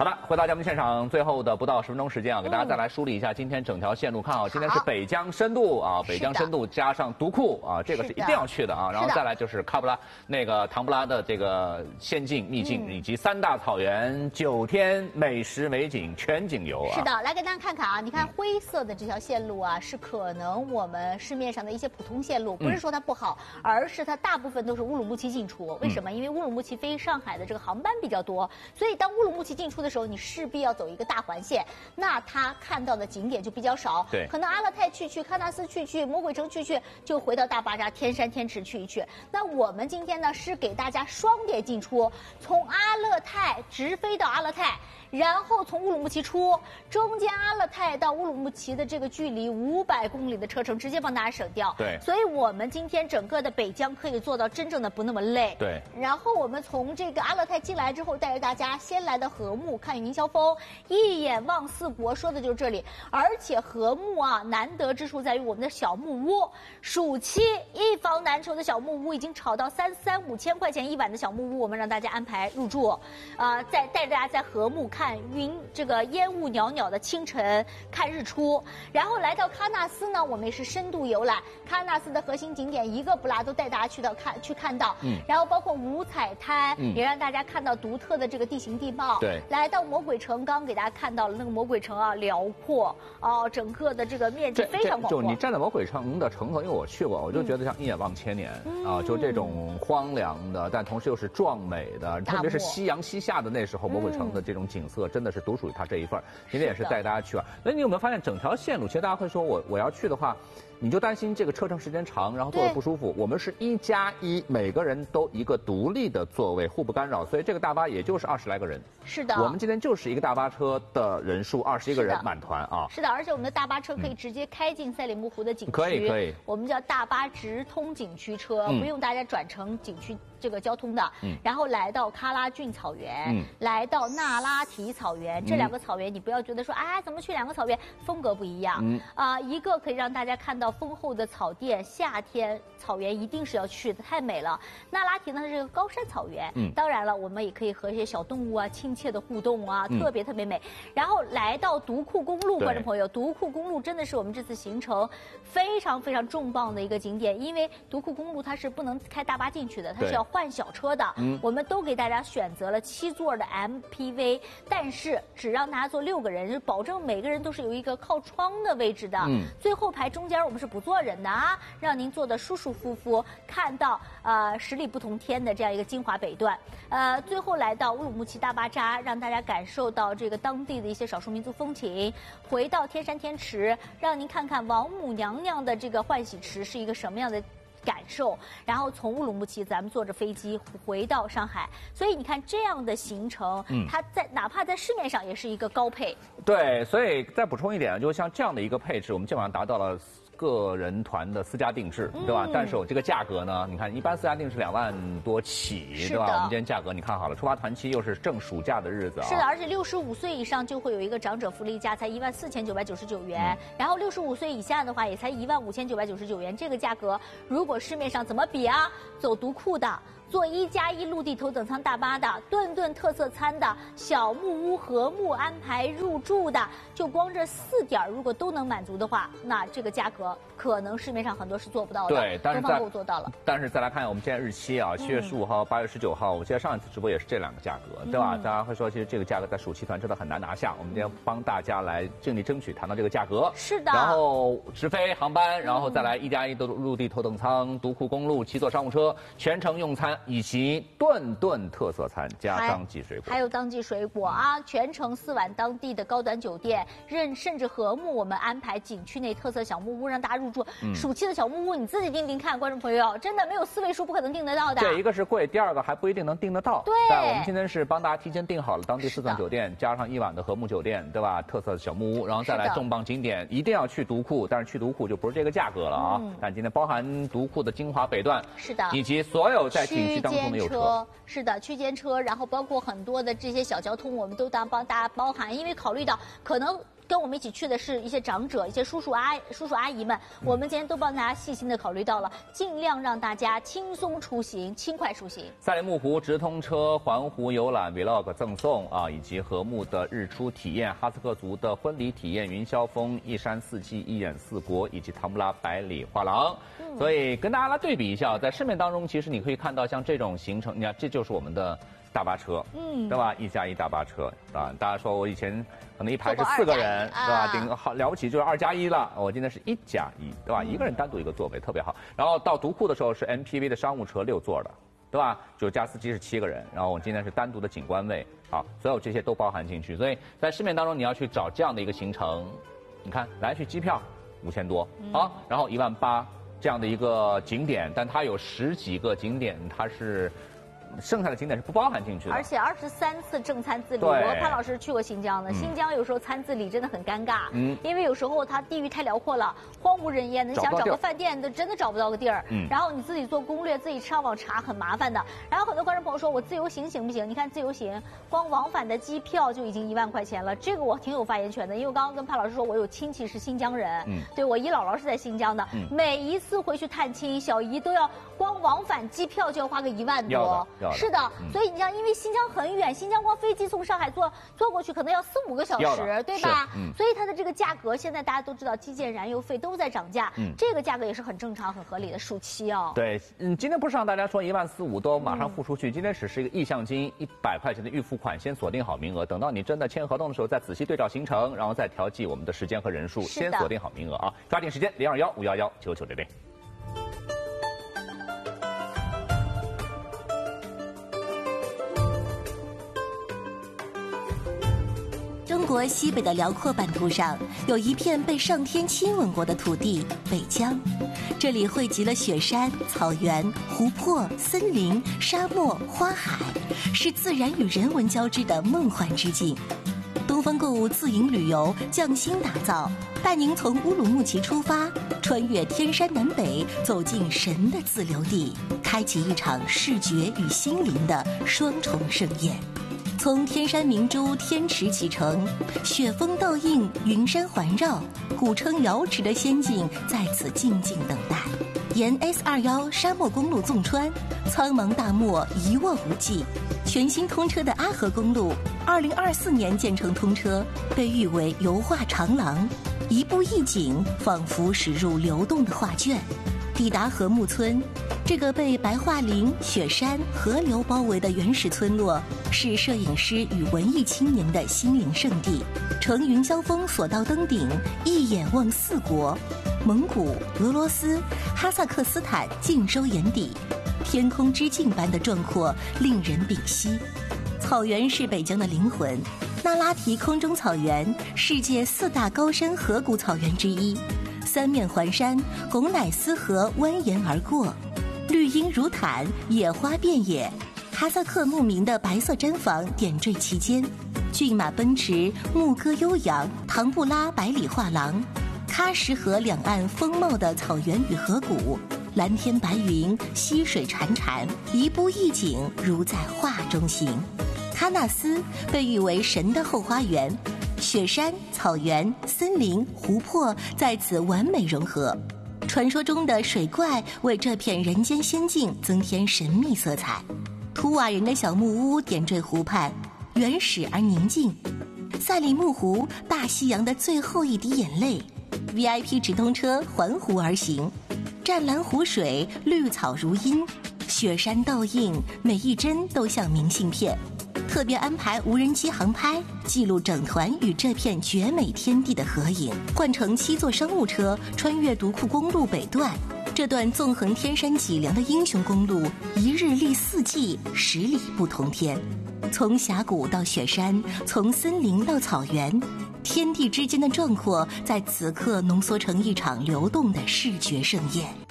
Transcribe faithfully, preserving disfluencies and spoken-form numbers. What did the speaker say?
好的，回到节目现场，最后的不到十分钟时间啊，给大家再来梳理一下今天整条线路。看啊，今天是北疆深度啊，北疆深度加上独库啊，这个是一定要去的啊。然后再来就是喀布拉那个唐布拉的这个仙境秘境，以及三大草原、九天美食美景全景游啊。 是的，来给大家看看啊，你看灰色的这条线路啊，是可能我们市面上的一些普通线路，不是说它不好，而是它大部分都是乌鲁木齐进出。为什么？因为乌鲁木齐飞上海的这个航班比较多，所以当乌鲁木齐进出的时候，你势必要走一个大环线，那他看到的景点就比较少。 对， 可能阿勒泰去去，喀纳斯去去，魔鬼城去去，就回到大巴扎、天山天池去一去。那我们今天呢是给大家双点进出，从阿勒泰直飞到阿勒泰。然后从乌鲁木齐出，中间阿勒泰到乌鲁木齐的这个距离五百公里的车程，直接帮大家省掉。 对， 所以我们今天整个的北疆可以做到真正的不那么累。 对。 然后我们从这个阿勒泰进来之后，带着大家先来到禾木看云霄峰，一眼望四国，说的就是这里。而且禾木啊，难得之处在于我们的小木屋，暑期一房难求的小木屋已经炒到三三五千块钱一晚的小木屋，我们让大家安排入住，呃，再带着大家在禾木看。看云这个烟雾袅袅的清晨，看日出，然后来到喀纳斯呢，我们也是深度游览喀纳斯的核心景点，一个不落都带大家去到看去看到，嗯，然后包括五彩滩，嗯，也让大家看到独特的这个地形地貌。 对， 来到魔鬼城，刚给大家看到了那个魔鬼城啊，辽阔哦，整个的这个面积非常广阔。 就你站在魔鬼城的城头，因为我去过，我就觉得像一眼望千年、嗯、啊，就这种荒凉的，但同时又是壮美的，特别是夕阳西下的那时候，魔鬼城的这种景色。真的是独属于它这一份。今天也是带大家去玩。那你有没有发现整条线路？其实大家会说我我要去的话，你就担心这个车程时间长，然后坐着不舒服。我们是一加一，每个人都一个独立的座位，互不干扰，所以这个大巴也就是二十来个人。 是的， 我们今天就是一个大巴车的人数二十一个人满团啊。 是的，而且我们的大巴车可以直接开进赛里木湖的景区。 可以可以。 我们叫大巴直通景区车，嗯、不用大家转乘景区。这个交通的，嗯，然后来到喀拉峻草原，嗯，来到那拉提草原，嗯、这两个草原你不要觉得说啊，怎么去两个草原风格不一样，嗯啊、呃，一个可以让大家看到丰厚的草甸，夏天草原一定是要去的，太美了。那拉提呢是个高山草原，嗯，当然了，我们也可以和一些小动物啊亲切的互动啊，嗯、特别特别美。然后来到独库公路，观众朋友，独库公路真的是我们这次行程非常非常重磅的一个景点，因为独库公路它是不能开大巴进去的，它是要换小车的，嗯，我们都给大家选择了七座的 M P V， 但是只让大家坐六个人，就保证每个人都是有一个靠窗的位置的，嗯，最后排中间我们是不坐人的啊，让您坐得舒舒服服，看到呃十里不同天的这样一个金华北段，呃，最后来到乌鲁木齐大巴扎，让大家感受到这个当地的一些少数民族风情，回到天山天池，让您看看王母娘娘的这个换洗池是一个什么样的感受，然后从乌鲁木齐咱们坐着飞机回到上海，所以你看这样的行程，嗯，它在哪怕在市面上也是一个高配。 对，所以再补充一点，就像这样的一个配置，我们基本上达到了个人团的私家定制，对吧？嗯、但是我这个价格呢，你看一般私家定制两万多起，对吧？我们今天价格你看好了，出发团期又是正暑假的日子啊。 是的，而且六十五岁以上就会有一个长者福利价，才一万四千九百九十九元，嗯、然后六十五岁以下的话也才一万五千九百九十九元。这个价格，如果市面上怎么比啊？走独库的。坐一加一陆地头等舱大巴的，顿顿特色餐的，小木屋和睦安排入住的，就光这四点如果都能满足的话，那这个价格可能市面上很多是做不到的。 对，但是东方购做到了。 但是再来看我们现在日期啊，七月十五号、八月十九号，我记得上一次直播也是这两个价格，对吧？嗯、大家会说，其实这个价格在暑期团真的很难拿下。我们今天帮大家来尽力争取谈到这个价格。 是的。 然后直飞航班，然后再来一加一的陆地头等舱、独库公路、七座商务车，全程用餐。以及顿顿特色餐加当季水果， 还有当季水果啊，全程四晚当地的高端酒店，甚甚至和睦我们安排景区内特色小木屋让大家入住。嗯、暑期的小木屋你自己订订看，观众朋友真的没有四位数不可能订得到的。 对，一个是贵，第二个还不一定能订得到。 对， 但我们今天是帮大家提前订好了当地四钻酒店，加上一晚的和睦酒店，对吧？特色的小木屋，然后再来重磅景点，一定要去独库，但是去独库就不是这个价格了啊。嗯、但今天包含独库的金华北段， 是的， 以及所有在景区当中的有车。 是的，区间车，然后包括很多的这些小交通，我们都当帮大家包含，因为考虑到可能跟我们一起去的是一些长者、一些叔叔阿叔叔阿姨们，我们今天都帮大家细心的考虑到了，尽量让大家轻松出行、轻快出行。 赛里木湖直通车环湖游览 Vlog 赠送啊，以及禾木的日出体验、哈萨克族的婚礼体验、云霄峰、一山四季、一眼四国以及唐布拉百里画廊。嗯、所以跟大家来对比一下，在市面当中，其实你可以看到像这种行程，你看这就是我们的大巴车，嗯，对吧？一加一大巴车啊，大家说我以前可能一排是四个人，对吧？顶好了不起就是二加一了，我今天是一加一，对吧？一个人单独一个座位特别好。然后到独库的时候是 M P V 的商务车六座的，对吧？就加司机是七个人，然后我今天是单独的景观位，好，所有这些都包含进去。所以在市面当中你要去找这样的一个行程，你看来去机票五千多啊，然后一万八这样的一个景点，但它有十几个景点，它是。剩下的景点是不包含进去的， 而且二十三次正餐自理。我和潘老师去过新疆的，嗯、新疆有时候餐自理真的很尴尬，嗯，因为有时候它地域太辽阔了，荒无人烟的，你想找个饭店都真的找不到个地儿，嗯，然后你自己做攻略，自己上网查很麻烦的。然后很多观众朋友说，我自由行行不行？你看自由行，光往返的机票就已经一万块钱了，这个我挺有发言权的，因为我刚刚跟潘老师说，我有亲戚是新疆人，嗯，对我姨姥姥是在新疆的，嗯，每一次回去探亲，小姨都要光往返机票就要花个一万多。是的，嗯、所以你像，因为新疆很远，新疆光飞机从上海坐坐过去可能要四五个小时，对吧？嗯、所以它的这个价格，现在大家都知道，基建、燃油费都在涨价，嗯、这个价格也是很正常、很合理的。暑期哦， 对，嗯，今天不是让大家说一万四五都马上付出去，嗯、今天只是一个意向金一百块钱的预付款，先锁定好名额，等到你真的签合同的时候，再仔细对照行程，然后再调剂我们的时间和人数，先锁定好名额啊，抓紧时间，零二幺五幺幺九九六零。 中国西北的辽阔版图上，有一片被上天亲吻过的土地——北疆。这里汇集了雪山、草原、湖泊、森林、沙漠、花海，是自然与人文交织的梦幻之境。东方购物自营旅游匠心打造，带您从乌鲁木齐出发，穿越天山南北，走进神的自留地，开启一场视觉与心灵的双重盛宴。从天山明珠天池启程，雪峰倒映，云山环绕，古称瑶池的仙境在此静静等待。沿 S 二十一 沙漠公路纵穿，苍茫大漠一望无际。全新通车的阿河公路，二零二四年建成通车，被誉为油画长廊，一步一景，仿佛驶入流动的画卷。抵达禾木村，这个被白桦林、雪山、河流包围的原始村落，是摄影师与文艺青年的心灵圣地。乘云霄峰索道登顶，一眼望四国，蒙古、俄罗斯、哈萨克斯坦尽收眼底，天空之镜般的壮阔，令人屏息。草原是北疆的灵魂，那拉提空中草原，世界四大高山河谷草原之一。三面环山，拱乃斯河蜿蜒而过，绿荫如毯，野花遍野。哈萨克牧民的白色毡房点缀其间，骏马奔驰，牧歌悠扬，唐布拉百里画廊，喀什河两岸丰茂的草原与河谷，蓝天白云，溪水潺潺，一步一景，如在画中行。喀纳斯被誉为神的后花园，雪山、草原、森林、湖泊在此完美融合，传说中的水怪为这片人间仙境增添神秘色彩。图瓦人的小木屋点缀湖畔，原始而宁静。赛里木湖，大西洋的最后一滴眼泪。V I P 直通车环湖而行，湛蓝湖水，绿草如茵，雪山倒映，每一帧都像明信片。特别安排无人机航拍，记录整团与这片绝美天地的合影。换乘七座商务车，穿越独库公路北段，这段纵横天山脊梁的英雄公路，一日历四季，十里不同天。从峡谷到雪山，从森林到草原，天地之间的壮阔，在此刻浓缩成一场流动的视觉盛宴。